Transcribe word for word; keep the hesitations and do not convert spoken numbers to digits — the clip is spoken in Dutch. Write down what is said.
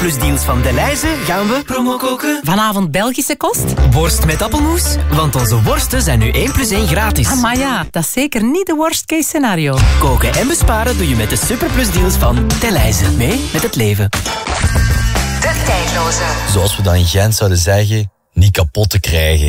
Superplusdeals van Delhaize gaan we promo koken. Vanavond Belgische kost? Worst met appelmoes, want onze worsten zijn nu één plus één gratis. Ah, maar ja, dat is zeker niet de worst case scenario. Koken en besparen doe je met de Superplusdeals van Delhaize. Mee met het leven. De tijdloze. Zoals we dan in Gent zouden zeggen, niet kapot te krijgen.